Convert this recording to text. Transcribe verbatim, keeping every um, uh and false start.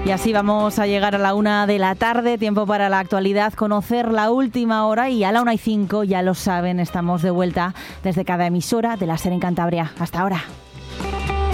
Y así vamos a llegar a la una de la tarde, tiempo para la actualidad, conocer la última hora, y a la una y cinco, ya lo saben, estamos de vuelta desde cada emisora de la SER en Cantabria. Hasta ahora.